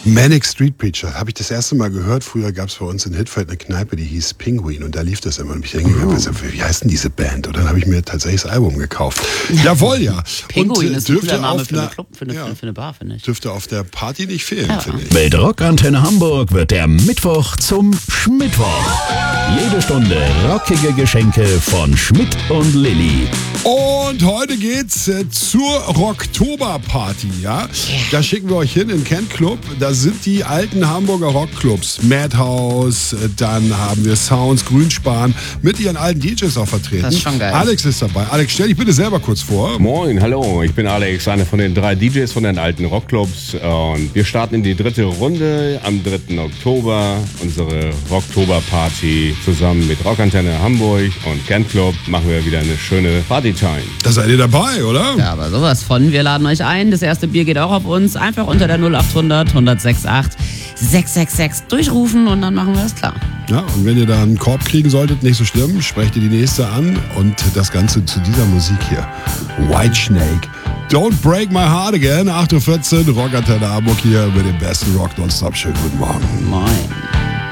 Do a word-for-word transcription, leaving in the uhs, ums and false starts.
Manic Street Preacher, habe ich das erste Mal gehört. Früher gab es bei uns in Hitfeld eine Kneipe, die hieß Pinguin und da lief das immer. Und ich denke, oh. wie heißt denn diese Band? Und dann habe ich mir tatsächlich das Album gekauft. Jawohl, ja. Pinguin und, ist ein cooler Name für eine Club, für eine, ja, für eine Bar, finde ich. Dürfte auf der Party nicht fehlen, ja. finde ich. Mit Rockantenne Hamburg wird der Mittwoch zum Schmittwoch. Jede Stunde rockige Geschenke von Schmidt und Lilly. Und heute geht's äh, zur Rocktober-Party, ja? Yeah. Da schicken wir euch hin in Kent Club. Da sind die alten Hamburger Rockclubs. Madhouse, äh, dann haben wir Sounds, Grünspan, mit ihren alten D Js auch vertreten. Das ist schon geil. Alex ist dabei. Alex, stell dich bitte selber kurz vor. Moin, hallo, ich bin Alex, einer von den drei D Js von den alten Rockclubs. Und wir starten in die dritte Runde am dritten Oktober. Unsere Rocktober-Party zusammen mit Rockantenne Hamburg und Kent Club machen wir wieder eine schöne Party. Da seid ihr dabei, oder? Ja, aber sowas von. Wir laden euch ein. Das erste Bier geht auch auf uns. Einfach unter der null acht hundert, eins null sechs acht, sechs sechs sechs durchrufen und dann machen wir das klar. Ja, und wenn ihr da einen Korb kriegen solltet, nicht so schlimm, sprecht ihr die nächste an und das Ganze zu dieser Musik hier. Whitesnake. Don't Break My Heart Again. acht Uhr vierzehn, Rockantenne Hamburg hier mit dem besten Rock nonstop. Schönen guten Morgen. Moin.